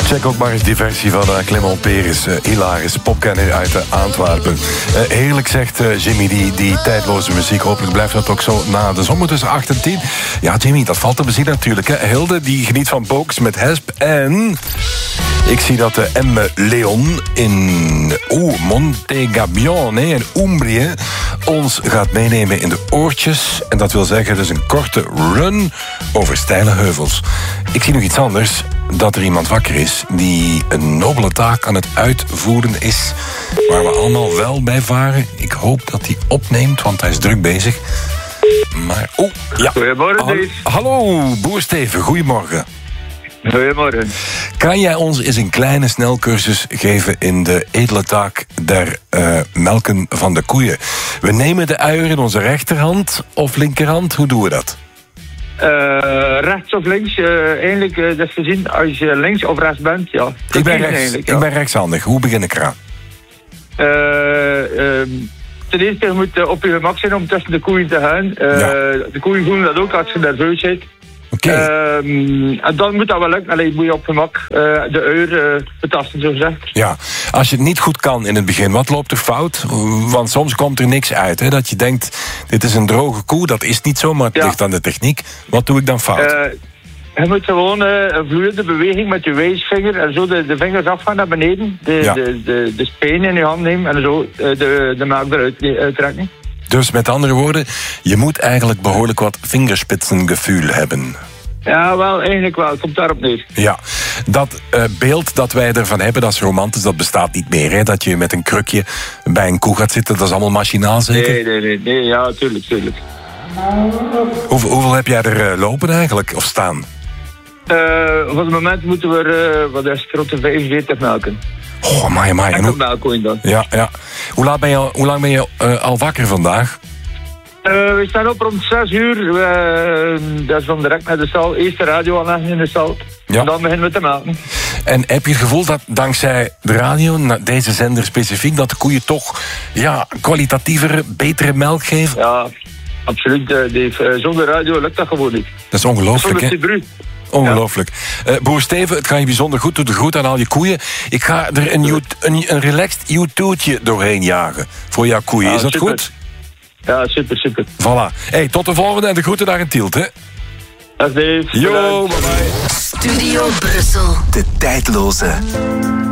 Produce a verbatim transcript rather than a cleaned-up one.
Check ook maar eens die versie van uh, Clement Peris, uh, hilarisch, popkenner uit uh, Antwerpen. Uh, heerlijk zegt uh, Jimmy, die, die tijdloze muziek. Hopelijk blijft dat ook zo na de zomer tussen acht en tien. Ja, Jimmy, dat valt te bezien natuurlijk. Hè. Hilde, die geniet van Pokes met Hesp. En ik zie dat uh, M. Leon in oh, Montegabione in Umbrië ons gaat meenemen in de oortjes. En dat wil zeggen, dus een korte run over steile heuvels. Ik zie nog iets anders, dat er iemand wakker is die een nobele taak aan het uitvoeren is, waar we allemaal wel bij varen. Ik hoop dat hij opneemt, want hij is druk bezig. Maar, oh, ja. Goedemorgen, Dave. Hallo, boer Steven, goedemorgen. Goedemorgen. Kan jij ons eens een kleine snelcursus geven in de edele taak der uh, melken van de koeien? We nemen de uier in onze rechterhand of linkerhand, hoe doen we dat? Uh, rechts of links, uh, eigenlijk, uh, dat is gezien, als je links of rechts bent, ja. Ik ben, rechts, ja. ik ben rechtshandig, hoe begin ik eraan? Uh, uh, ten eerste, je moet uh, op je gemak zijn om tussen de koeien te gaan. Uh, Ja. De koeien voelen dat ook als je nerveus bent. Oké. Okay. Uh, en dan moet dat wel lukken. Alleen moet je op gemak uh, de uur uh, betasten, zo gezegd. Ja, als je het niet goed kan in het begin, wat loopt er fout? Want soms komt er niks uit, hè? Dat je denkt, dit is een droge koe, dat is niet zo, maar het Ja. ligt aan de techniek. Wat doe ik dan fout? Uh, je moet gewoon uh, een vloeiende beweging met je wijsvinger en zo de, de vingers afgaan naar beneden. De, Ja. de, de, de speen in je hand nemen en zo uh, de, de melk eruit uh, trekken. Dus met andere woorden, je moet eigenlijk behoorlijk wat vingerspitsengevoel hebben. Ja, wel, eigenlijk wel. Het komt daarop neer. Ja, dat uh, beeld dat wij ervan hebben, dat is romantisch, dat bestaat niet meer. Hè? Dat je met een krukje bij een koe gaat zitten, dat is allemaal machinaal zeker? Nee, nee, nee. nee ja, tuurlijk, tuurlijk. Hoeveel, hoeveel heb jij er uh, lopen eigenlijk, of staan? Uh, voor het moment moeten we, uh, wat is het, rond de vijfenveertig melken. Oh, amai, amai. En hoe... een melkkoeien dan. Ja, ja. Hoe, laat ben je, al- hoe lang ben je uh, al wakker vandaag? Uh, we staan op rond zes uur. Uh, dat is dan direct naar de stal. Eerst de radio aanleggen in de stal. Ja. En dan beginnen we te melken. En heb je het gevoel dat dankzij de radio, na- deze zender specifiek, dat de koeien toch ja, kwalitatievere, betere melk geven? Ja, absoluut. Uh, Dave. Uh, zonder radio lukt dat gewoon niet. Dat is ongelooflijk, hè? Zonder Cibru. Ongelooflijk. Uh, boer Steven, het gaat je bijzonder goed. Doe de groet aan al je koeien. Ik ga er een, you- een, een relaxed YouTube'tje doorheen jagen voor jouw koeien. Ja, Is dat super. goed? Ja, super, super. Voilà. Hey, tot de volgende en de groeten daar in Tielt, hè? Dat is Dave. Yo, Bedankt. bye bye. Studio Brussel. De tijdloze.